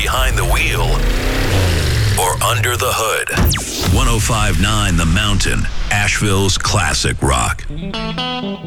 behind the wheel or under the hood. 105.9 The Mountain, Asheville's classic rock.